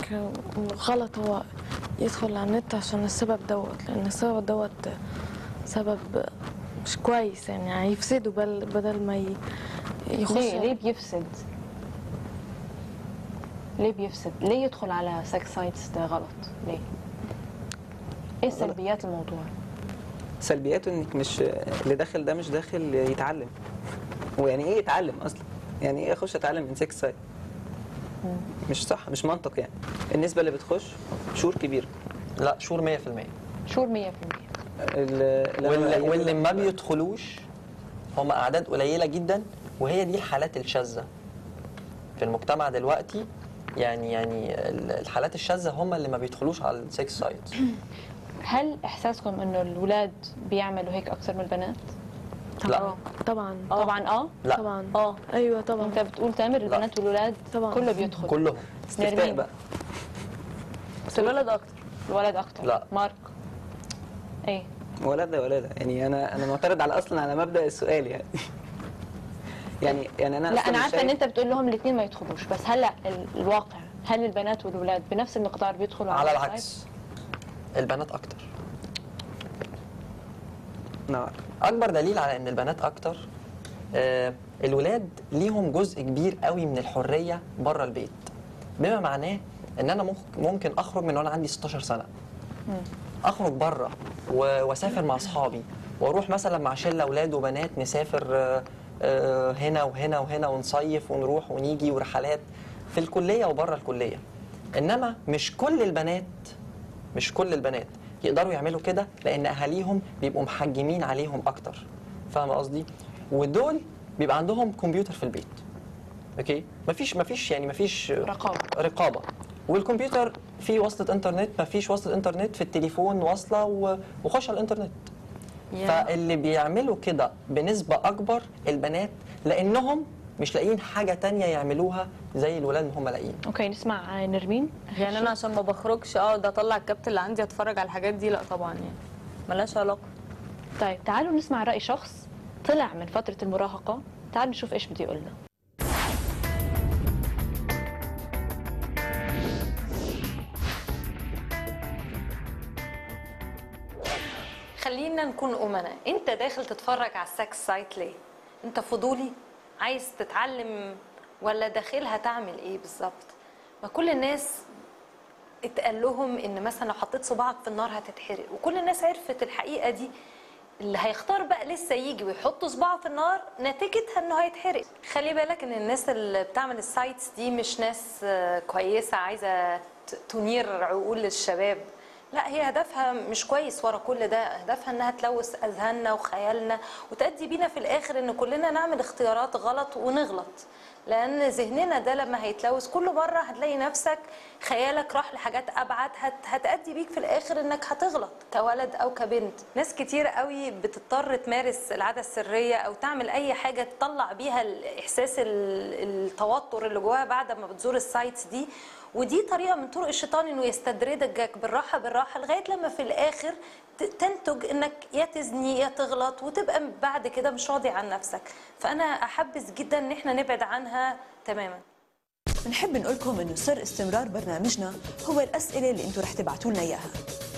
غلط هو يدخل على النت عشان السبب دوت، لأن السبب دوت سبب مش كويس، يعني هيفسده بدل ما يخش. ليه بيفسد؟ ليه بيفسد؟ ليه يدخل على سكس سايتس ده غلط؟ ليه؟ ايه سلبيات الموضوع؟ سلبياته انك مش اللي داخل ده مش داخل يتعلم. ويعني ايه يتعلم اصلا؟ يعني ايه اخش اتعلم من سكس سايت؟ مش صح، مش منطق يعني. النسبه اللي بتخش شور كبيره. لا، شور 100%. شور 100%. واللي ما بيدخلوش هم اعداد قليله جدا، وهي دي الحالات الشاذه في المجتمع دلوقتي. يعني الحالات الشاذه هم اللي ما بيدخلوش على السكس سايت. هل احساسكم انه الولاد بيعملوا هيك اكثر من البنات؟ لا طبعا طبعا لا طبعا ايوه طبعا. انت بتقول تامر البنات والولاد طبعا كله بيدخل؟ كلهم. استفتاء بقى. بس الولد اكتر. الولد اكتر. لا. مارك ايه؟ ولادة يعني انا معترض اصلا على مبدأ السؤال يعني. يعني انا لا اصلا انا مش عارفه شايف- ان انت بتقول لهم الاثنين ما يدخلوش، بس هلا الواقع هل البنات والولاد بنفس المقدار بيدخلوا على السايت؟ العكس، البنات اكتر. نعم. اكبر دليل على ان البنات اكتر، الولاد ليهم جزء كبير قوي من الحريه بره البيت، بما معناه ان انا ممكن اخرج من وانا عندي 16 سنه، اخرج بره واسافر مع اصحابي، واروح مثلا مع شله اولاد وبنات نسافر هنا وهنا وهنا، ونصيف ونروح ونيجي ورحلات في الكليه وبره الكليه. انما مش كل البنات يقدروا يعملوا كده، لان اهاليهم بيبقوا محجمين عليهم اكتر. فاهم قصدي؟ ودول بيبقى عندهم كمبيوتر في البيت. اوكي؟ مفيش رقابه. والكمبيوتر فيه وصلة انترنت، مفيش وصلة انترنت في التليفون واصله وخش على الانترنت. فاللي بيعملوا كده بنسبة أكبر البنات، لأنهم مش لاقيين حاجة تانية يعملوها زي الولاد ما هم لاقيين. اوكي نسمع نرمين. يعني انا عشان ما بخرجش اقعد اطلع الكابت اللي عندي اتفرج على الحاجات دي؟ لا طبعا، يعني ملهاش علاقه. طيب تعالوا نسمع رأي شخص طلع من فترة المراهقة، تعالوا نشوف ايش بده يقول لنا. خلينا نكون أمنا. انت داخل تتفرج على السكس سايت ليه؟ انت فضولي عايز تتعلم ولا داخلها تعمل ايه بالظبط؟ ما كل الناس اتقال لهم ان مثلا لو حطيت صباعك في النار هتتحرق، وكل الناس عرفت الحقيقة دي. اللي هيختار بقى لسه يجي ويحط صباعه في النار نتيجتها انه هيتحرق. خلي بالك ان الناس اللي بتعمل السايتس دي مش ناس كويسة عايزة تنير عقول الشباب. لا، هي هدفها مش كويس ورا كل ده، هدفها انها تلوث اذهاننا وخيالنا وتؤدي بينا في الاخر ان كلنا نعمل اختيارات غلط ونغلط. لان ذهننا ده لما هيتلوث كل مره هتلاقي نفسك خيالك راح لحاجات ابعد هتأدي بيك في الاخر انك هتغلط كولد او كبنت. ناس كتير قوي بتضطر تمارس العاده السريه او تعمل اي حاجه تطلع بيها الاحساس التوتر اللي جواها بعد ما بتزور السايتس دي، ودي طريقه من طرق الشيطان انه يستدرجك بالراحه بالراحه لغايه لما في الاخر تنتج انك يا تزني يا تغلط وتبقى بعد كده مش راضي عن نفسك. فانا احبذ جدا ان احنا نبعد عنها تماما. بنحب نقول لكم انه سر استمرار برنامجنا هو الاسئله اللي انتم رح تبعتوا لنا اياها.